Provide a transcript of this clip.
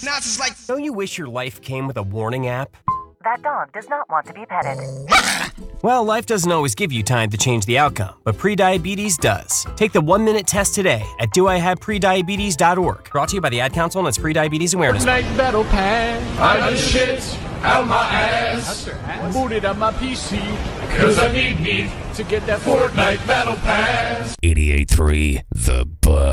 Now it's just like, Don't you wish your life came with a warning app? That dog does not want to be petted. Well, life doesn't always give you time to change the outcome, but prediabetes does. Take the 1-minute test today at doihaveprediabetes.org. Brought to you by the Ad Council and its Prediabetes Awareness. Fortnite Battle Pass. I just shit out my ass. Booted on my PC Cause I need to get that Fortnite Battle Pass. 88.3 The Buzz.